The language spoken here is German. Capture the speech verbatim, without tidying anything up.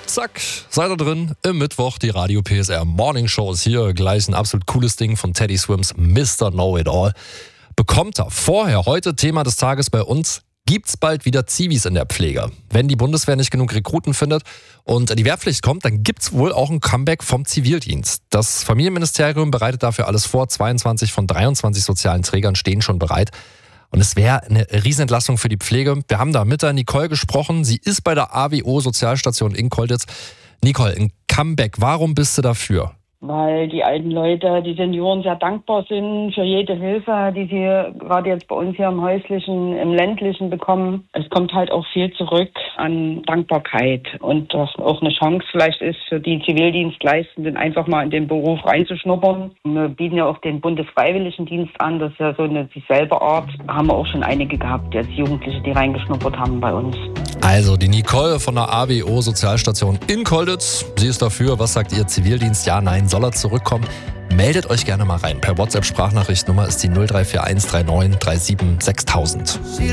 Zack, seid ihr drin im Mittwoch, die Radio P S R Morning Show ist hier. Gleich ein absolut cooles Ding von Teddy Swims, Mister Know-It-All. Bekommt er vorher, heute Thema des Tages bei uns, gibt's bald wieder Zivis in der Pflege. Wenn die Bundeswehr nicht genug Rekruten findet und die Wehrpflicht kommt, dann gibt's wohl auch ein Comeback vom Zivildienst. Das Familienministerium bereitet dafür alles vor. zweiundzwanzig von dreiundzwanzig sozialen Trägern stehen schon bereit. Und es wäre eine Riesenentlastung für die Pflege. Wir haben da mit der Nicole gesprochen. Sie ist bei der A W O Sozialstation in Kolditz. Nicole, ein Comeback, warum bist du dafür? Weil die alten Leute, die Senioren sehr dankbar sind für jede Hilfe, die sie gerade jetzt bei uns hier im Häuslichen, im Ländlichen bekommen. Es kommt halt auch viel zurück an Dankbarkeit und was auch eine Chance vielleicht ist für die Zivildienstleistenden, einfach mal in den Beruf reinzuschnuppern. Wir bieten ja auch den Bundesfreiwilligendienst an, das ist ja so eine dieselbe Art. Da haben wir auch schon einige gehabt, als Jugendliche, die reingeschnuppert haben bei uns. Also die Nicole von der A W O Sozialstation in Kolditz, sie ist dafür. Was sagt ihr? Zivildienst? Ja, nein, soll er zurückkommen? Meldet euch gerne mal rein. Per WhatsApp-Sprachnachricht, Nummer ist die null drei vier eins drei neun drei sieben sechstausend.